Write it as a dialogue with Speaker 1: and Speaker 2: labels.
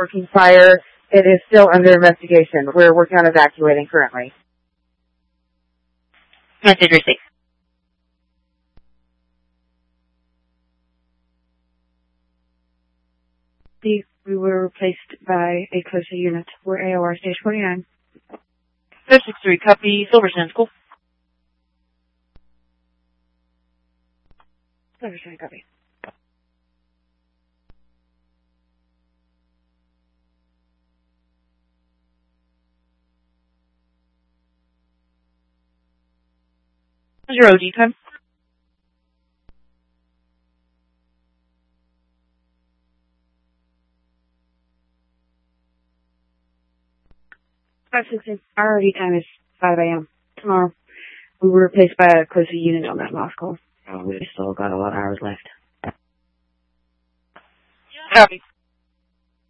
Speaker 1: working fire. It is still under investigation. We're working on evacuating currently.
Speaker 2: Message received.
Speaker 3: We were replaced by a closer unit. We're AOR stage 49.
Speaker 2: 563, copy. Silverstone School.
Speaker 3: Silverstone, copy.
Speaker 2: How's your OD time?
Speaker 3: Our OD time is 5 a.m. tomorrow. We were replaced by a closer unit on that last call. We've still got a lot of hours left.
Speaker 2: Copy.